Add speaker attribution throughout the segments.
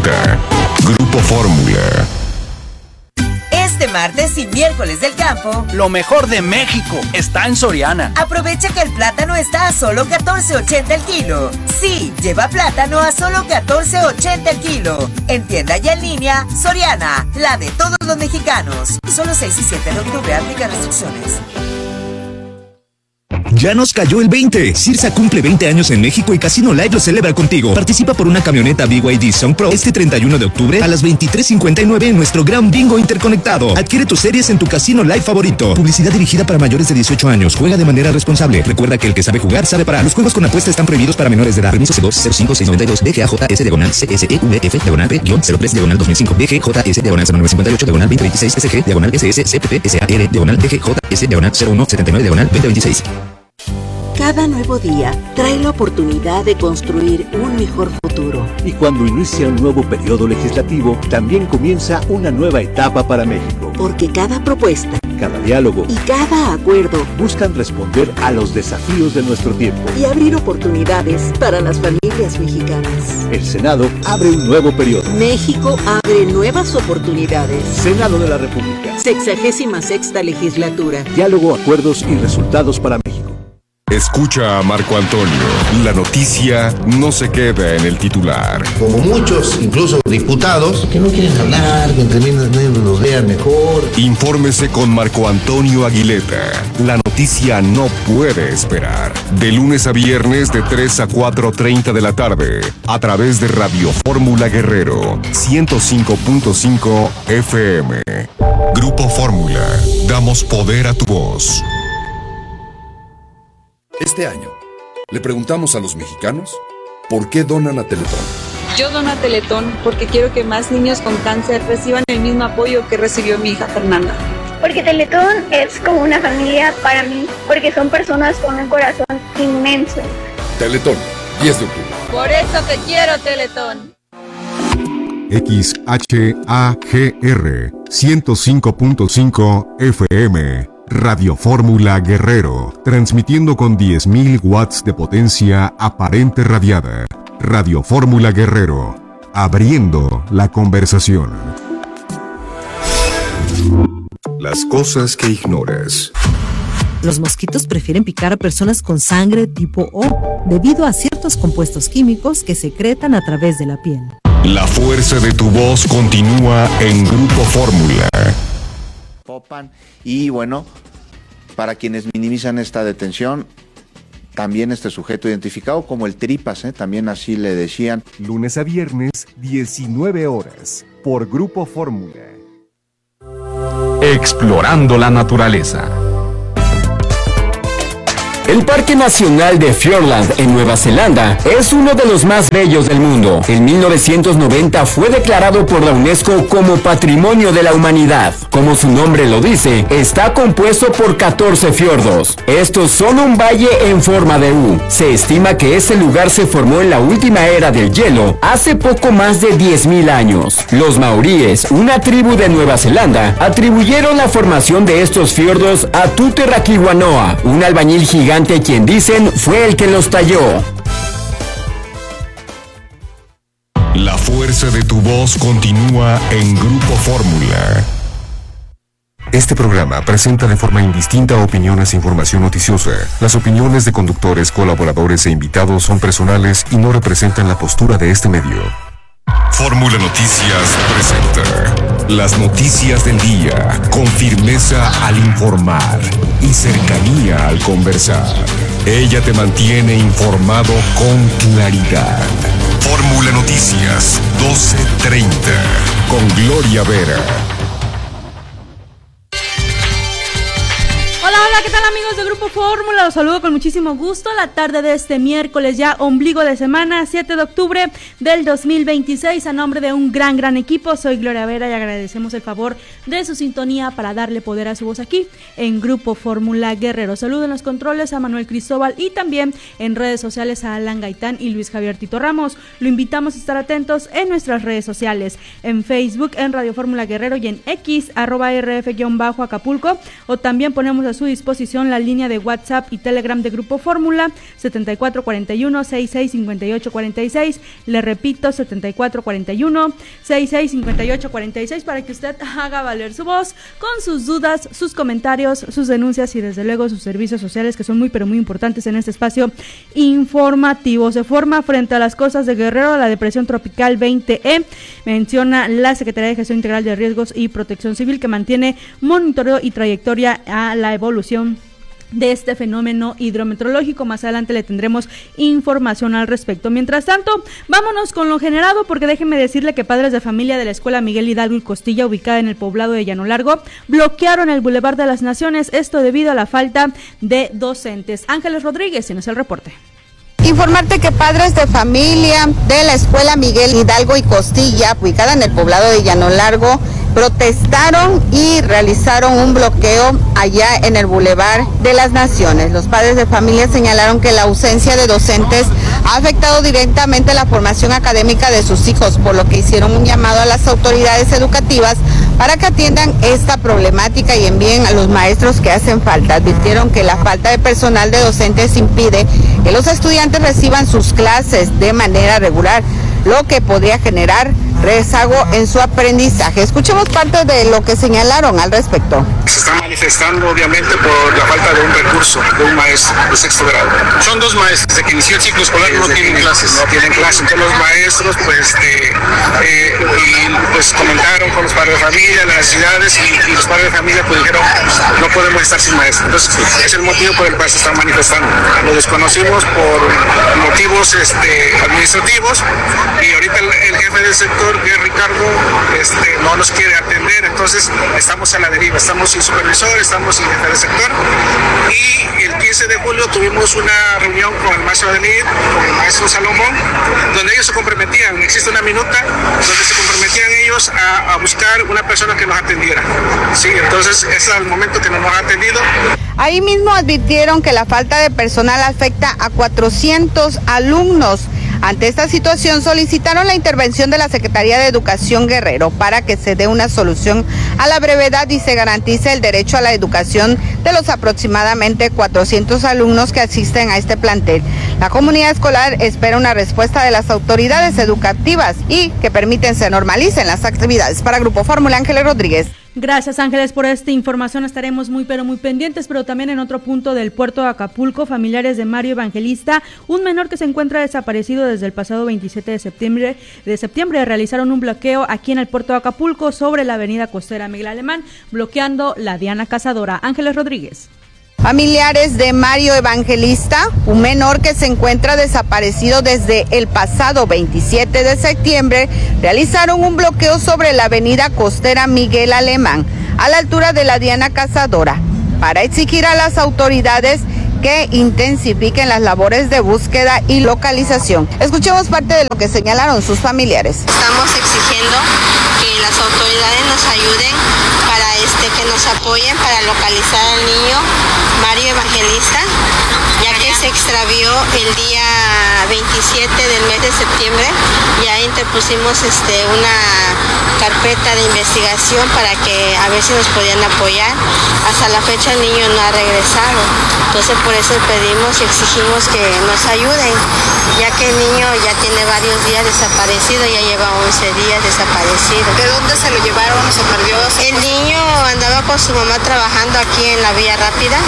Speaker 1: presenta Grupo Fórmula.
Speaker 2: Este martes y miércoles del campo,
Speaker 3: lo mejor de México está en Soriana.
Speaker 2: Aprovecha que el plátano está a solo $14.80 el kilo. Sí, lleva plátano a solo $14.80 el kilo. En tienda y en línea, Soriana, la de todos los mexicanos. Solo 6 y 7 de octubre, aplica restricciones.
Speaker 4: Ya nos cayó el 20. Cirsa cumple 20 años en México y Casino Live lo celebra contigo. Participa por una camioneta BYD Song Pro este 31 de octubre a las 23:59 en nuestro gran bingo interconectado. Adquiere tus series en tu Casino Live favorito. Publicidad dirigida para mayores de 18 años. Juega de manera responsable. Recuerda que el que sabe jugar sabe parar. Los juegos con apuesta están prohibidos para menores de edad. Permiso C2-05692 DGAJS-CSEVP-003-2005 DGJS-0958-2026 SG-SR-DGJS-CPP-SAR-0179-2026.
Speaker 5: Cada nuevo día trae la oportunidad de construir un mejor futuro.
Speaker 6: Y cuando inicia un nuevo periodo legislativo, también comienza una nueva etapa para México.
Speaker 5: Porque cada propuesta,
Speaker 6: cada diálogo
Speaker 5: y cada acuerdo
Speaker 6: buscan responder a los desafíos de nuestro tiempo
Speaker 5: y abrir oportunidades para las familias mexicanas.
Speaker 6: El Senado abre un nuevo periodo.
Speaker 5: México abre nuevas oportunidades.
Speaker 6: Senado de la República.
Speaker 5: 66ª legislatura.
Speaker 6: Diálogo, acuerdos y resultados para México.
Speaker 1: Escucha a Marco Antonio. La noticia no se queda en el titular.
Speaker 7: Como muchos, incluso diputados, que no quieren hablar, que entre menos los vean mejor.
Speaker 1: Infórmese con Marco Antonio Aguileta. La noticia no puede esperar. De lunes a viernes de 3 a 4:30 de la tarde. A través de Radio Fórmula Guerrero. 105.5 FM. Grupo Fórmula. Damos poder a tu voz.
Speaker 8: Este año, le preguntamos a los mexicanos por qué donan a Teletón.
Speaker 9: Yo dono a Teletón porque quiero que más niños con cáncer reciban el mismo apoyo que recibió mi hija Fernanda.
Speaker 10: Porque Teletón es como una familia para mí, porque son personas con un corazón inmenso.
Speaker 8: Teletón, 10 de octubre.
Speaker 9: Por eso te quiero, Teletón.
Speaker 1: XHAGR 105.5 FM. Radio Fórmula Guerrero, transmitiendo con 10.000 watts de potencia aparente radiada. Radio Fórmula Guerrero, abriendo la conversación. Las cosas que ignoras.
Speaker 11: Los mosquitos prefieren picar a personas con sangre tipo O, debido a ciertos compuestos químicos que secretan a través de la piel.
Speaker 1: La fuerza de tu voz continúa en Grupo Fórmula.
Speaker 12: Y bueno, para quienes minimizan esta detención, también este sujeto identificado como el Tripas, también así le decían.
Speaker 1: Lunes a viernes, 19 horas, por Grupo Fórmula.
Speaker 13: Explorando la naturaleza. El Parque Nacional de Fiordland en Nueva Zelanda es uno de los más bellos del mundo. En 1990 fue declarado por la UNESCO como Patrimonio de la Humanidad. Como su nombre lo dice, está compuesto por 14 fiordos. Estos son un valle en forma de U. Se estima que ese lugar se formó en la última era del hielo, hace poco más de 10.000 años. Los maoríes, una tribu de Nueva Zelanda, atribuyeron la formación de estos fiordos a Tute Rakiwanoa, un albañil gigante quien dicen fue el que los talló.
Speaker 1: La fuerza de tu voz continúa en Grupo Fórmula. Este programa presenta de forma indistinta opiniones e información noticiosa. Las opiniones de conductores, colaboradores e invitados son personales y no representan la postura de este medio. Fórmula Noticias presenta las noticias del día con firmeza al informar y cercanía al conversar. Ella te mantiene informado con claridad. Fórmula Noticias 12:30 con Gloria Vera.
Speaker 14: Hola, ¿qué tal amigos de Grupo Fórmula? Los saludo con muchísimo gusto la tarde de este miércoles, ya ombligo de semana, 7 de octubre del 2026. A nombre de un gran equipo, soy Gloria Vera y agradecemos el favor de su sintonía para darle poder a su voz aquí en Grupo Fórmula Guerrero. Saludo en los controles a Manuel Cristóbal y también en redes sociales a Alan Gaitán y Luis Javier Tito Ramos. Lo invitamos a estar atentos en nuestras redes sociales, en Facebook, en Radio Fórmula Guerrero y en X, @RF-Acapulco, o también ponemos a su disposición la la línea de WhatsApp y Telegram de Grupo Fórmula 7441-665846. Le repito, 7441-665846 para que usted haga valer su voz con sus dudas, sus comentarios, sus denuncias y desde luego sus servicios sociales, que son muy pero muy importantes en este espacio informativo. Se forma frente a las costas de Guerrero la depresión tropical 20E, menciona la Secretaría de Gestión Integral de Riesgos y Protección Civil, que mantiene monitoreo y trayectoria a la evolución de este fenómeno hidrometeorológico. Más adelante le tendremos información al respecto. Mientras tanto, vámonos con lo generado, porque déjenme decirle que padres de familia de la Escuela Miguel Hidalgo y Costilla, ubicada en el poblado de Llano Largo, bloquearon el Boulevard de las Naciones, esto debido a la falta de docentes. Ángeles Rodríguez, tienes el reporte.
Speaker 15: Informarte que padres de familia de la Escuela Miguel Hidalgo y Costilla, ubicada en el poblado de Llano Largo, protestaron y realizaron un bloqueo allá en el Boulevard de las Naciones. Los padres de familia señalaron que la ausencia de docentes ha afectado directamente la formación académica de sus hijos, por lo que hicieron un llamado a las autoridades educativas para que atiendan esta problemática y envíen a los maestros que hacen falta. Advirtieron que la falta de personal de docentes impide que los estudiantes reciban sus clases de manera regular, lo que podría generar rezago en su aprendizaje. Escuchemos parte de lo que señalaron al respecto.
Speaker 16: Se está manifestando obviamente por la falta de un recurso de un maestro de sexto grado. Son 2 maestros, desde que inició el ciclo escolar no tienen clases. Entonces los maestros pues comentaron con los padres de familia las necesidades y los padres de familia pues dijeron no podemos estar sin maestros. Entonces es el motivo por el cual se están manifestando. Lo desconocimos por motivos administrativos y ahorita el jefe del sector, que es Ricardo, no nos quiere atender, entonces estamos a la deriva, estamos sin supervisor, estamos sin jefe del sector. Y el 15 de julio tuvimos una reunión con el maestro Adelid, con el maestro Salomón, donde ellos se comprometían, existe una minuta donde se comprometían ellos a buscar una persona que nos atendiera. Sí, entonces ese es el momento que no nos ha atendido.
Speaker 15: Ahí mismo advirtieron que la falta de personal afecta a 400 alumnos. Ante esta situación solicitaron la intervención de la Secretaría de Educación Guerrero para que se dé una solución a la brevedad y se garantice el derecho a la educación de los aproximadamente 400 alumnos que asisten a este plantel. La comunidad escolar espera una respuesta de las autoridades educativas y que permiten se normalicen las actividades. Para Grupo Fórmula, Ángeles Rodríguez.
Speaker 14: Gracias, Ángeles, por esta información. Estaremos muy pendientes, pero también en otro punto del puerto de Acapulco, familiares de Mario Evangelista, un menor que se encuentra desaparecido desde el pasado 27 de septiembre, realizaron un bloqueo aquí en el puerto de Acapulco sobre la avenida costera Miguel Alemán, bloqueando la Diana Cazadora. Ángeles Rodríguez.
Speaker 15: Familiares de Mario Evangelista, un menor que se encuentra desaparecido desde el pasado 27 de septiembre, realizaron un bloqueo sobre la avenida costera Miguel Alemán, a la altura de la Diana Cazadora, para exigir a las autoridades que intensifiquen las labores de búsqueda y localización. Escuchemos parte de lo que señalaron sus familiares.
Speaker 17: Estamos exigiendo que las autoridades nos ayuden para que nos apoyen para localizar al niño Mario Evangelista, ya que se extravió el día 27 del mes de septiembre. Ya interpusimos una carpeta de investigación para que a ver si nos podían apoyar. Hasta la fecha el niño no ha regresado, entonces por eso pedimos y exigimos que nos ayuden, ya que el niño ya tiene varios días desaparecido, ya lleva 11 días desaparecido.
Speaker 15: ¿De dónde se lo llevaron? ¿Se perdió?
Speaker 17: El niño andaba con su mamá trabajando aquí en la Vía Rápida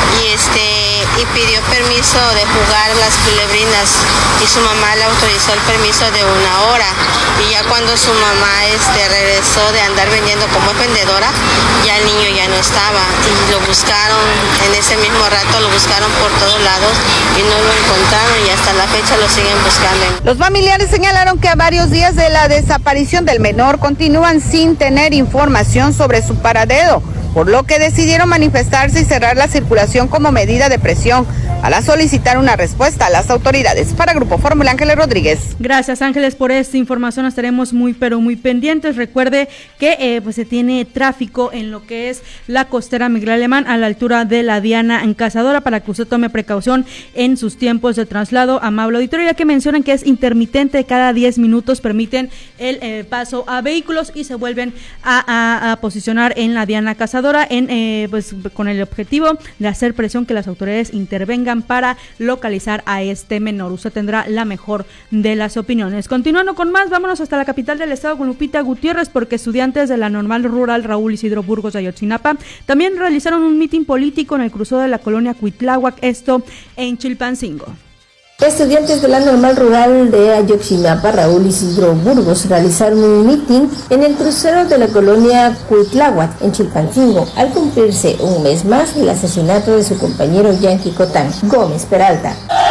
Speaker 17: y pidió permiso de jugar las culebrinas y su mamá le autorizó el permiso de 1 hora, y ya cuando su mamá regresó de andar vendiendo como es vendedora, ya el niño ya no estaba y lo buscaron en ese mismo rato, lo buscaron por todos lados y no lo encontraron y hasta la fecha lo siguen buscando.
Speaker 15: Los familiares señalaron que a varios días de la desaparición del menor continúan sin tener información sobre su paradero, por lo que decidieron manifestarse y cerrar la circulación como medida de presión para solicitar una respuesta a las autoridades. Para Grupo Fórmula, Ángeles Rodríguez.
Speaker 14: Gracias, Ángeles, por esta información. Estaremos muy pendientes. Recuerde que se tiene tráfico en lo que es la costera Miguel Alemán a la altura de la Diana Cazadora, para que usted tome precaución en sus tiempos de traslado. Amable auditorio, ya que mencionan que es intermitente, cada 10 minutos permiten el paso a vehículos y se vuelven a posicionar en la Diana Cazadora. Gobernadora pues con el objetivo de hacer presión que las autoridades intervengan para localizar a este menor. Usted tendrá la mejor de las opiniones. Continuando con más, vámonos hasta la capital del estado con Lupita Gutiérrez, porque estudiantes de la Normal Rural Raúl Isidro Burgos de Ayotzinapa también realizaron un mitin político en el crucero de la colonia Cuitláhuac, esto en Chilpancingo.
Speaker 18: Estudiantes de la Normal Rural de Ayotzinapa, Raúl Isidro Burgos, realizaron un mitin en el crucero de la colonia Cuitláhuac, en Chilpancingo, al cumplirse un mes más el asesinato de su compañero Yanqui Cotán Gómez Peralta.